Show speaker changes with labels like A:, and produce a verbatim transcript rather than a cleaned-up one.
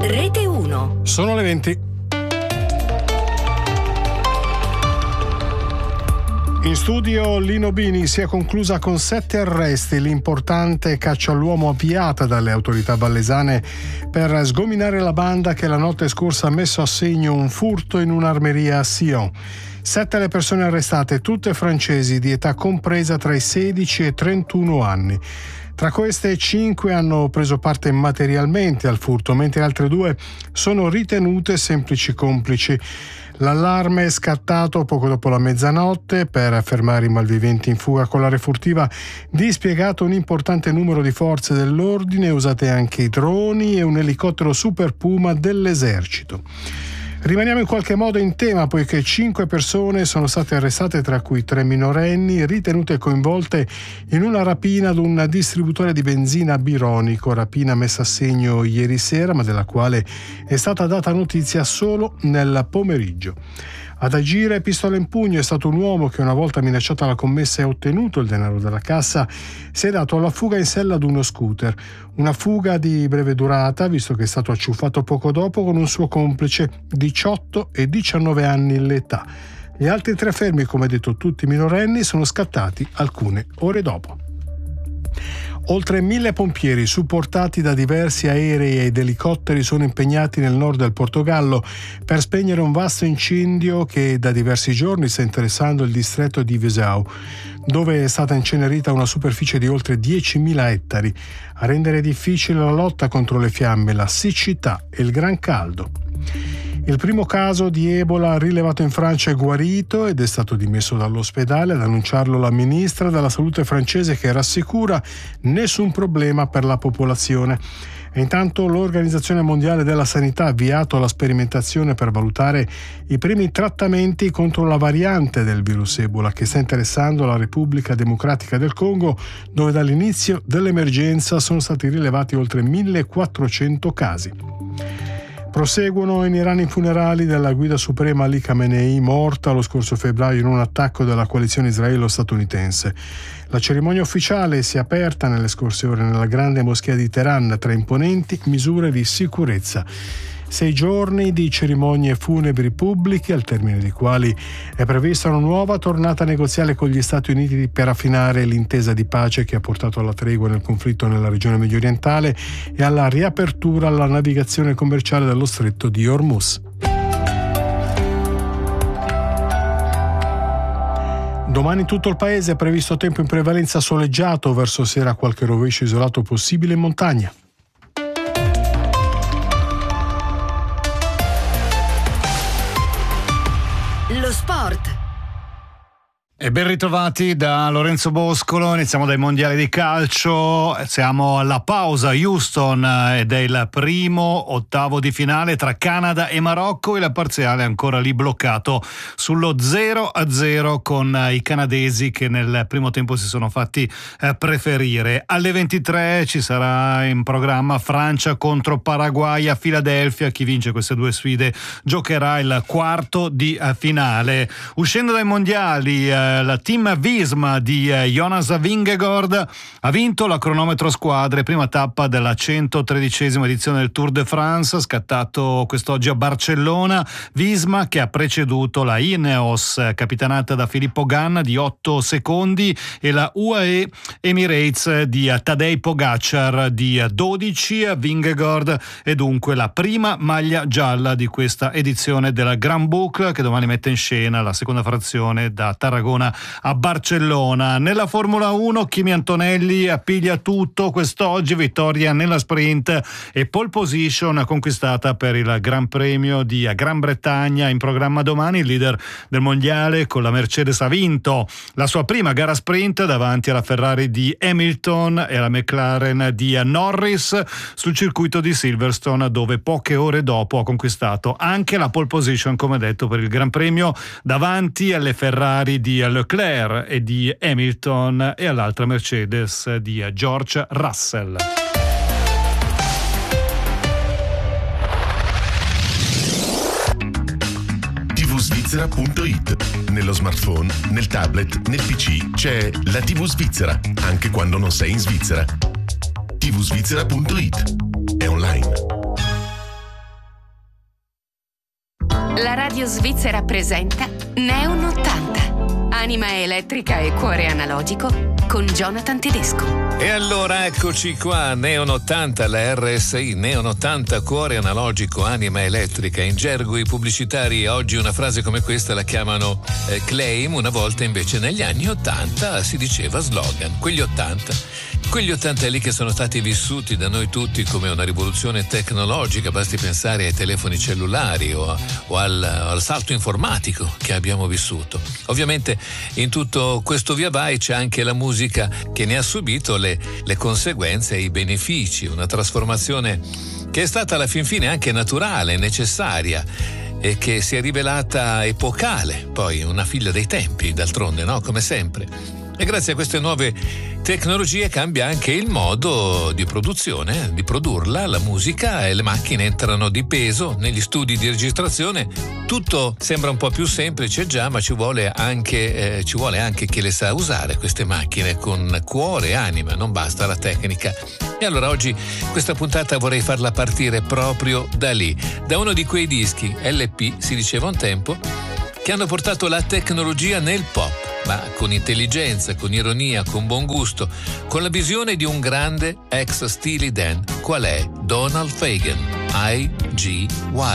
A: Rete uno.
B: Sono le venti. In studio Lino Bini. Si è conclusa con sette arresti l'importante caccia all'uomo avviata dalle autorità vallesane per sgominare la banda che la notte scorsa ha messo a segno un furto in un'armeria a Sion. Sette le persone arrestate, tutte francesi di età compresa tra i sedici e i trentuno anni. Tra queste, cinque hanno preso parte materialmente al furto, mentre altre due sono ritenute semplici complici. L'allarme è scattato poco dopo la mezzanotte per fermare i malviventi in fuga. Con la refurtiva dispiegato un importante numero di forze dell'ordine, usate anche i droni e un elicottero Super Puma dell'esercito. Rimaniamo in qualche modo in tema, poiché cinque persone sono state arrestate, tra cui tre minorenni, ritenute coinvolte in una rapina ad un distributore di benzina bironico, rapina messa a segno ieri sera, ma della quale è stata data notizia solo nel pomeriggio. Ad agire pistola in pugno è stato un uomo che, una volta minacciata la commessa e ottenuto il denaro dalla cassa, si è dato alla fuga in sella ad uno scooter. Una fuga di breve durata, visto che è stato acciuffato poco dopo con un suo complice, diciotto e diciannove anni l'età. Gli altri tre fermi, come detto tutti minorenni, sono scattati alcune ore dopo. Oltre mille pompieri, supportati da diversi aerei ed elicotteri, sono impegnati nel nord del Portogallo per spegnere un vasto incendio che da diversi giorni sta interessando il distretto di Viseu, dove è stata incenerita una superficie di oltre diecimila ettari. A rendere difficile la lotta contro le fiamme, la siccità e il gran caldo. Il primo caso di Ebola rilevato in Francia è guarito ed è stato dimesso dall'ospedale. Ad annunciarlo la ministra della Salute francese, che rassicura nessun problema per la popolazione. E intanto l'Organizzazione Mondiale della Sanità ha avviato la sperimentazione per valutare i primi trattamenti contro la variante del virus Ebola che sta interessando la Repubblica Democratica del Congo, dove dall'inizio dell'emergenza sono stati rilevati oltre millequattrocento casi. Proseguono in Iran i funerali della guida suprema Ali Khamenei, morta lo scorso febbraio in un attacco della coalizione israelo-statunitense. La cerimonia ufficiale si è aperta nelle scorse ore nella grande moschea di Teheran, tra imponenti misure di sicurezza. Sei giorni di cerimonie funebri pubbliche, al termine dei quali è prevista una nuova tornata negoziale con gli Stati Uniti per affinare l'intesa di pace che ha portato alla tregua nel conflitto nella regione mediorientale e alla riapertura alla navigazione commerciale dello stretto di Hormuz. Domani in tutto il paese è previsto tempo in prevalenza soleggiato, verso sera qualche rovescio isolato possibile in montagna.
A: Lo sport.
C: E ben ritrovati da Lorenzo Boscolo. Iniziamo dai mondiali di calcio. Siamo alla pausa Houston ed è il primo ottavo di finale tra Canada e Marocco, e la parziale è ancora lì bloccato sullo zero a zero con i canadesi che nel primo tempo si sono fatti preferire. Alle ventitré ci sarà in programma Francia contro Paraguay a Filadelfia. Chi vince queste due sfide giocherà il quarto di finale. Uscendo dai mondiali, la team Visma di Jonas Vingegaard ha vinto la cronometro squadre, prima tappa della centotredicesima edizione del Tour de France, scattato quest'oggi a Barcellona. Visma che ha preceduto la Ineos capitanata da Filippo Ganna di otto secondi e la U A E Emirates di Tadej Pogacar di dodici. Vingegaard è dunque la prima maglia gialla di questa edizione della Grand Boucle, che domani mette in scena la seconda frazione da Tarragona a Barcellona. Nella Formula uno Kimi Antonelli appiglia tutto quest'oggi, vittoria nella sprint e pole position conquistata per il Gran Premio di Gran Bretagna in programma domani. Il leader del mondiale con la Mercedes ha vinto la sua prima gara sprint davanti alla Ferrari di Hamilton e alla McLaren di Norris sul circuito di Silverstone, dove poche ore dopo ha conquistato anche la pole position, come detto, per il Gran Premio davanti alle Ferrari di Leclerc e di Hamilton e all'altra Mercedes di George Russell.
D: tivusvizzera punto it. Nello smartphone, nel tablet, nel P C c'è la T V Svizzera, anche quando non sei in Svizzera. tivusvizzera punto it. È online.
E: Radio Svizzera presenta Neon ottanta, anima elettrica e cuore analogico con Jonathan Tedesco.
F: E allora eccoci qua, Neon ottanta, la R S I, Neon ottanta, cuore analogico, anima elettrica. In gergo i pubblicitari oggi una frase come questa la chiamano eh, claim, una volta invece negli anni ottanta si diceva slogan. Quegli ottanta, quegli ottanta lì che sono stati vissuti da noi tutti come una rivoluzione tecnologica, basti pensare ai telefoni cellulari o, a, o al, al salto informatico che abbiamo vissuto. Ovviamente in tutto questo via vai c'è anche la musica che ne ha subito le, le conseguenze e i benefici, una trasformazione che è stata alla fin fine anche naturale, necessaria e che si è rivelata epocale, poi una figlia dei tempi d'altronde, no? Come sempre. E grazie a queste nuove tecnologie cambia anche il modo di produzione, di produrla, la musica, e le macchine entrano di peso negli studi di registrazione. Tutto sembra un po' più semplice già, ma ci vuole anche, eh, ci vuole anche chi le sa usare queste macchine con cuore e anima, non basta la tecnica. E allora oggi questa puntata vorrei farla partire proprio da lì, da uno di quei dischi L P, si diceva un tempo, che hanno portato la tecnologia nel pop, ma con intelligenza, con ironia, con buon gusto, con la visione di un grande ex Steely Dan. Qual è? Donald Fagen, I G Y.